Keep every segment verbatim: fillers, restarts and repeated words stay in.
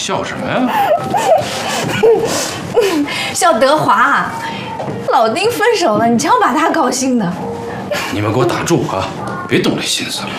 笑什么呀？ 笑德华，老丁分手了，你瞧把他高兴的。 你们给我打住啊！别动这心思了。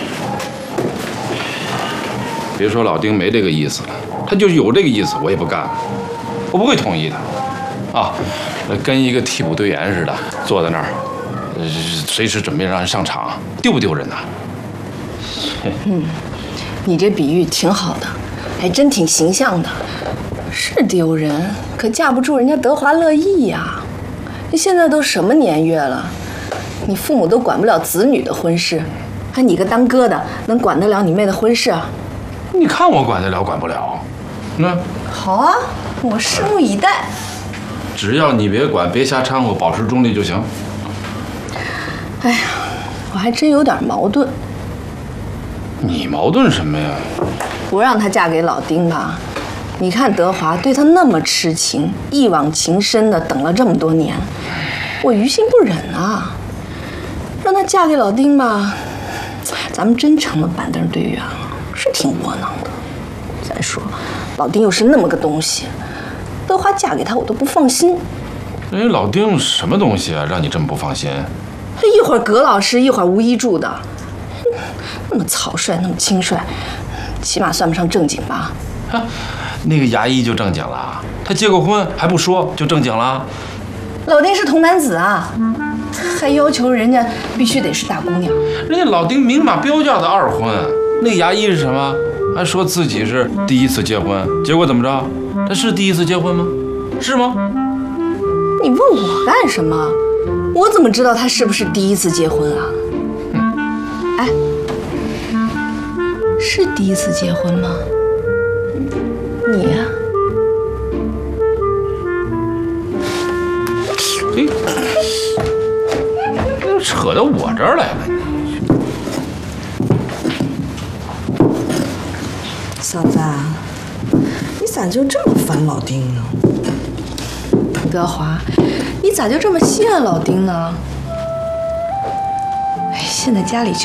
别说老丁没这个意思了，他就有这个意思，我也不干了，我不会同意的。啊，跟一个替补队员似的，坐在那儿，呃，随时准备让人上场，丢不丢人呐？ 嗯，你这比喻挺好的，还真挺形象的。是丢人，可架不住人家德华乐意呀。你现在都什么年月了，你父母都管不了子女的婚事，还你个当哥的能管得了你妹的婚事啊？ 你看我管得了管不了？那好啊，我拭目以待。 只要你别管，别瞎掺和，保持中立就行。 哎呀，我还真有点矛盾。 你矛盾什么呀？ 不让她嫁给老丁吧，你看德华对她那么痴情，一往情深的等了这么多年，我于心不忍啊。让她嫁给老丁吧，咱们真成了板凳队员了，是挺窝囊的。再说，老丁又是那么个东西，德华嫁给他我都不放心。 人家老丁什么东西啊，让你这么不放心？ 他一会儿葛老师，一会儿吴一柱的，那么草率，那么轻率，起码算不上正经吧？ 啊，那个牙医就正经了，他结过婚还不说就正经了。 老丁是童男子啊，还要求人家必须得是大姑娘。 人家老丁明码标价的二婚，那个牙医是什么？还说自己是第一次结婚，结果怎么着？他是第一次结婚吗？是吗？ 你问我干什么？我怎么知道他是不是第一次结婚啊？嗯、哎，是第一次结婚吗？你呀、 啊？嘿，又扯到我这儿来了。 嫂子，你咋就这么烦老丁呢？ 德华，你咋就这么稀罕老丁呢？哎，现在家里就